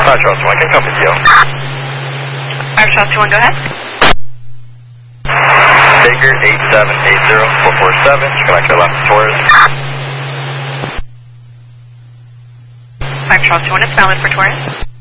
Charles 2-1, can come with you. Charles 2-1, go ahead. Baker 8780-447, connect to left Taurus. Charles 2-1, it's valid for Taurus.